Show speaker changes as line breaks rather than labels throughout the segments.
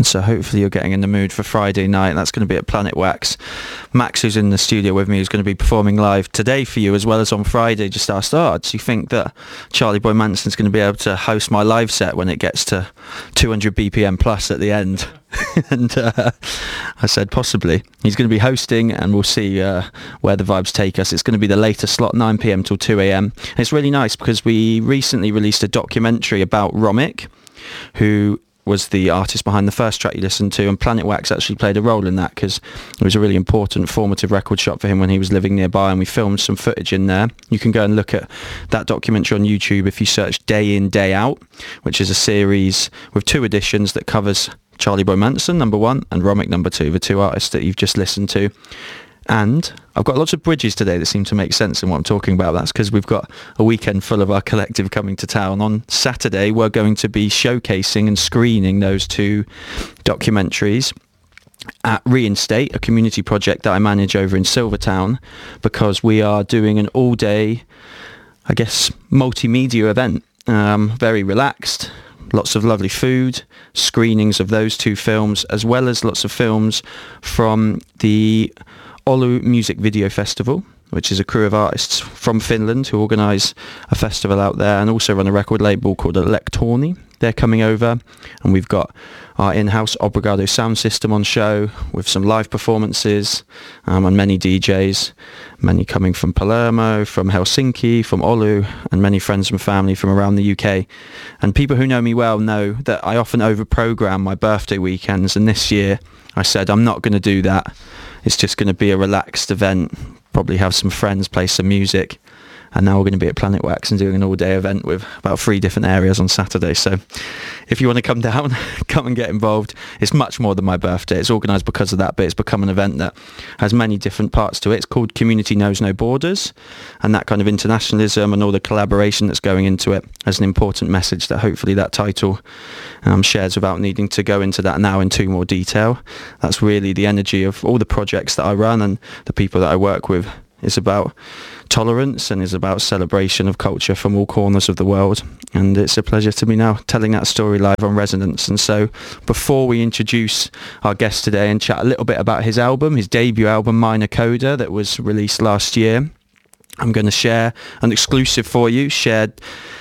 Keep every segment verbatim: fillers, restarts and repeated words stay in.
And so hopefully you're getting in the mood for Friday night. That's going to be at Planet Wax. Max, who's in the studio with me, is going to be performing live today for you as well as on Friday. Just asked, oh, do you think that Charlie Boy Manson's going to be able to host my live set when it gets to two hundred B P M plus at the end? And uh, I said possibly. He's going to be hosting, and we'll see uh, where the vibes take us. It's going to be the later slot, nine p.m. till two a.m. And it's really nice because we recently released a documentary about Romic, who was the artist behind the first track you listened to, and Planet Wax actually played a role in that because it was a really important formative record shop for him when he was living nearby, and we filmed some footage in there. You can go and look at that documentary on YouTube if you search Day In, Day Out, which is a series with two editions that covers Charlie Boy Manson, number one, and Romic, number two, the two artists that you've just listened to. And I've got lots of bridges today that seem to make sense in what I'm talking about. That's because we've got a weekend full of our collective coming to town. On Saturday, we're going to be showcasing and screening those two documentaries at Reinstate, a community project that I manage over in Silvertown, because we are doing an all-day, I guess, multimedia event. Um, very relaxed. Lots of lovely food, screenings of those two films, as well as lots of films from the Oulu Music Video Festival, which is a crew of artists from Finland who organise a festival out there and also run a record label called Electorni. They're coming over, and we've got our in-house Obrigado sound system on show with some live performances um, and many D Js, many coming from Palermo, from Helsinki, from Oulu, and many friends and family from around the U K. And people who know me well know that I often over-program my birthday weekends, and this year I said I'm not going to do that. It's just going to be a relaxed event, probably have some friends, play some music. And now we're going to be at Planet Wax and doing an all-day event with about three different areas on Saturday. So if you want to come down, come and get involved. It's much more than my birthday. It's organised because of that, but it's become an event that has many different parts to it. It's called Community Knows No Borders, and that kind of internationalism and all the collaboration that's going into it has an important message that hopefully that title um, shares without needing to go into that now in too more detail. That's really the energy of all the projects that I run and the people that I work with. It's about tolerance and is about celebration of culture from all corners of the world, and it's a pleasure to be now telling that story live on Resonance. And so before we introduce our guest today and chat a little bit about his album, his debut album Minor Coda, that was released last year, I'm going to share an exclusive for you, shared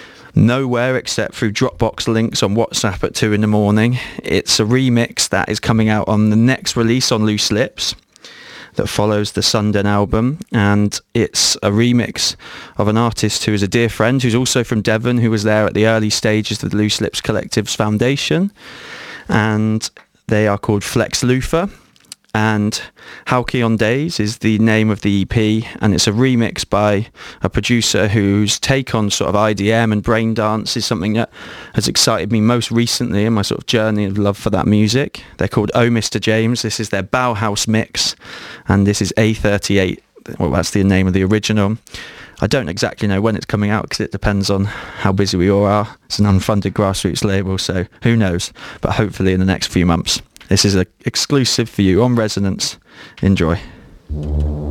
nowhere except through Dropbox links on WhatsApp at two in the morning. It's a remix that is coming out on the next release on Loose Lips that follows the Sunden album, and it's a remix of an artist who is a dear friend who's also from Devon, who was there at the early stages of the Loose Lips Collective's foundation, and they are called Flex Lufa, and Hauki on Days is the name of the E P, and it's a remix by a producer whose take on sort of I D M and brain dance is something that has excited me most recently in my sort of journey of love for that music. They're called Oh Mister James. This is their Bauhaus mix, and this is A thirty-eight. Well, that's the name of the original. I don't exactly know when it's coming out because it depends on how busy we all are. It's an unfunded grassroots label, so who knows, but hopefully in the next few months. This is an exclusive for you on Resonance. Enjoy.